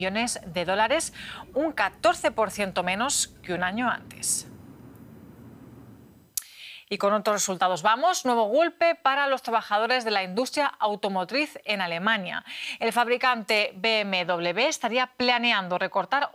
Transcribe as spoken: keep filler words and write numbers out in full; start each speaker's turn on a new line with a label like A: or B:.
A: millones de dólares, un catorce por ciento menos que un año antes. Y con otros resultados vamos, nuevo golpe para los trabajadores de la industria automotriz en Alemania. El fabricante B M W estaría planeando recortar